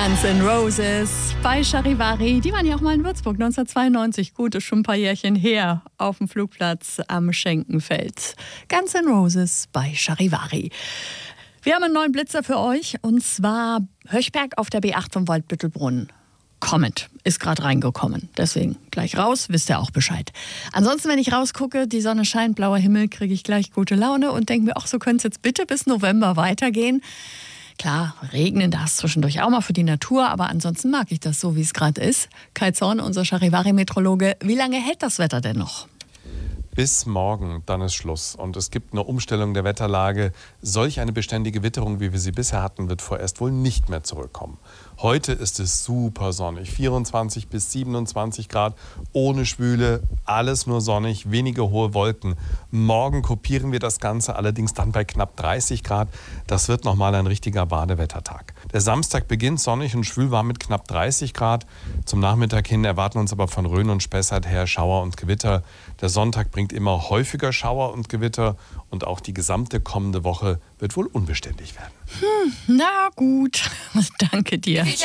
Guns N' Roses bei Charivari. Die waren ja auch mal in Würzburg 1992. Gut, ist schon ein paar Jährchen her. Auf dem Flugplatz am Schenkenfeld. Guns N' Roses bei Charivari. Wir haben einen neuen Blitzer für euch. Und zwar Höchberg auf der B8 vom Waldbüttelbrunn. Comment ist gerade reingekommen. Deswegen gleich raus, wisst ihr auch Bescheid. Ansonsten, wenn ich rausgucke, die Sonne scheint, blauer Himmel, kriege ich gleich gute Laune und denke mir, ach, so könnte es jetzt bitte bis November weitergehen. Klar, regnen darf es zwischendurch auch mal für die Natur, aber ansonsten mag ich das so, wie es gerade ist. Kai Zorn, unser Charivari-Meteorologe, wie lange hält das Wetter denn noch? Bis morgen, dann ist Schluss. Und es gibt eine Umstellung der Wetterlage. Solch eine beständige Witterung, wie wir sie bisher hatten, wird vorerst wohl nicht mehr zurückkommen. Heute ist es super sonnig, 24 bis 27 Grad, ohne Schwüle, alles nur sonnig, wenige hohe Wolken. Morgen kopieren wir das Ganze allerdings dann bei knapp 30 Grad. Das wird nochmal ein richtiger Badewettertag. Der Samstag beginnt sonnig und schwülwarm mit knapp 30 Grad. Zum Nachmittag hin erwarten uns aber von Rhön und Spessart her Schauer und Gewitter. Der Sonntag bringt immer häufiger Schauer und Gewitter und auch die gesamte kommende Woche wird wohl unbeständig werden. Na gut, danke dir.